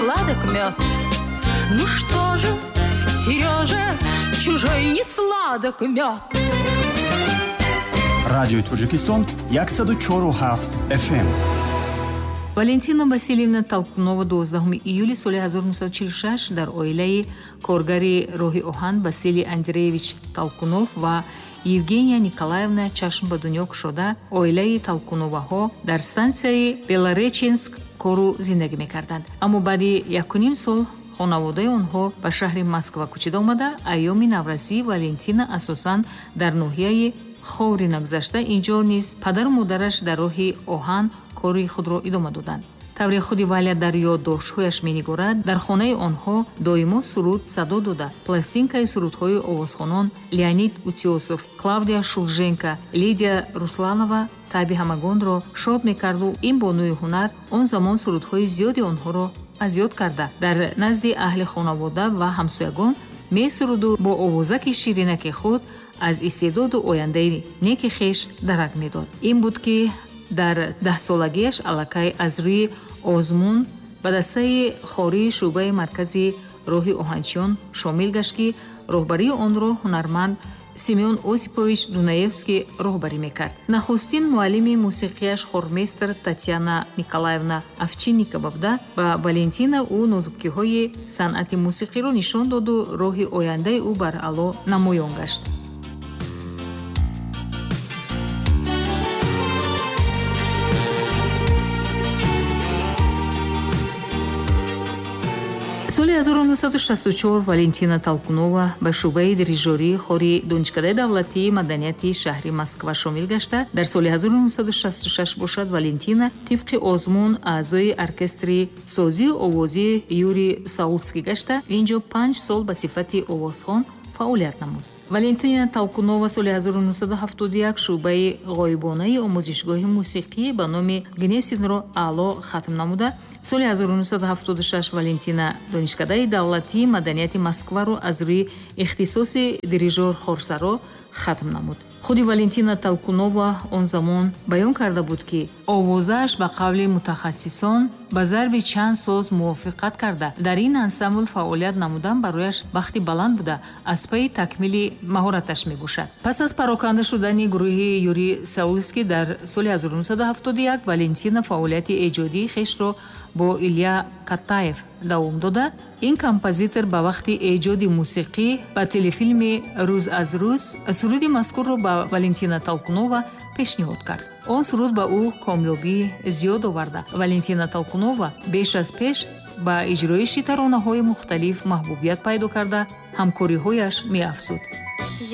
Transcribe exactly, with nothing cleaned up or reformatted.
сладок мед. Ну что же, Сережа, чужой не сладок мед. Радио Таджикистон сто четыре и семь эф эм. Валентина Васильевна Толкунова дувоздахуми июли соли ҳазору нуҳсаду чилу шаш дар оилаи коргари роҳи оҳан Василий Андреевич Толкунов ва Евгения Николаевна чашм ба дунё кушода, оилаи Толкуноваҳо дар стансияи Белореченск кору зиндагӣ мекарданд. Аммо баъди якуним сол хонаводаи онҳо ба шаҳри Москва кӯчида омада, айёми наврасии Валентина асосан дар ноҳияи ховри нагзашта, инҷо низ падару модараш дар роҳи оҳан кори худро идома доданд. тавре худи Валя дар ёддоштҳояш менигорад, дар хонаи онҳо доимо суруд садо дода. Пластинкаи сурудҳои овозхонон Леонид Утёсов, Клавдия Шулженко, Лидия Русланова таъби ҳамагонро шод мекарду ин бонуи ҳунар он замон сурудҳои зиёди онҳоро аз ёд карда дар назди аҳли хонавода ва ҳамсоягон месуруду бо овозаки ширинаки худ аз истеъдоду ояндаи неки хеш дарак медод. Ин буд ки дар даҳсолагиаш аллакай аз рӯи озмун ба дастаи хории шӯъбаи маркази роҳи оҳанчиён шомил гашт, ки роҳбарии онро ҳунарманд Семён Осипович Дунаевский роҳбарӣ мекард. Нахустин муаллими мусиқияш хормейстер Татьяна Николаевна Овчинникова буда ба Валентина ӯ нозукиҳои санъати мусиқиро нишон доду роҳи ояндаи ӯ бар аъло намоён гашт. соли ҳазору нуҳсаду шасту чор Валентина Толкунова ба шӯъбаи дирижёрии хори донишкадаи давлатии маданияти шаҳри Москва шомил гашта. Дар соли ҳазору нуҳсаду шасту шаш бошад Валентина тибқи озмун аъзои оркестри созию овозии Юрий Саулский гашта, инҷо панҷ сол ба сифати овозхон фаъолият намуд. Валентина Толкунова соли ҳазору нуҳсаду ҳафтоду як шӯъбаи ғоибонаи омӯзишгоҳи мусиқӣ ба номи Гнесинро аъло хатм намуда, соли ҳазору нуҳсаду ҳафтоду шаш Валентина донишкадаи давлатии маданияти Москваро аз рӯи ихтисоси дирижёр хорсаро хатм намуд. худи Валентина Толкунова он замон баён карда буд, ки овозааш ба қавли мутахассисон ба зарби чанд соз мувофиқат карда дар ин ансамбл фаъолият намудан барояш бахти баланд буда аз паи такмили маҳораташ мебошад. Пас аз пароканда шудани гурӯҳи Юрий Саулский дар соли ҳазору нуҳсаду ҳафтоду як Валентина фаъолияти эҷодии хешро бо Илия Катаев давом дода. Ин композитор ба вақти эҷоди мусиқӣ ба телефилми «Рӯз аз рӯз» суруди мазкурро ба Валентина Толкунова пешниҳод кард. Он суруд ба ӯ комёбӣ зиёд оварда. Валентина Толкунова беш аз пеш ба иҷроиши таронаҳои мухталиф маҳбубият пайдо карда, ҳамкориҳояш меафзуд.